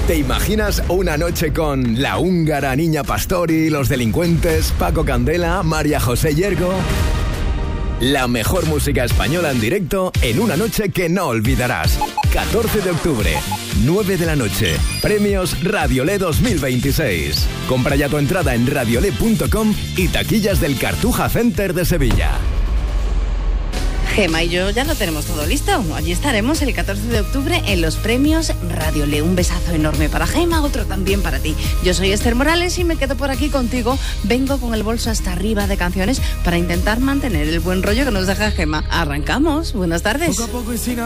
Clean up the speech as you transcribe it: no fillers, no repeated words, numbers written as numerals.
¿Te imaginas una noche con La Húngara, Niña Pastori, Los Delincuentes, Paco Candela, María José Yergo? La mejor música española en directo en una noche que no olvidarás. 14 de octubre, 9 de la noche. Premios Radiolé 2026. Compra ya tu entrada en radiolé.com y taquillas del Cartuja Center de Sevilla. Gema y yo ya lo tenemos todo listo. Allí estaremos el 14 de octubre en los premios Radiolé. Un besazo enorme para Gema, otro también para ti. Yo soy Esther Morales y me quedo por aquí contigo. Vengo con el bolso hasta arriba de canciones para intentar mantener el buen rollo que nos deja Gema. Arrancamos. Buenas tardes. Poco a poco y sin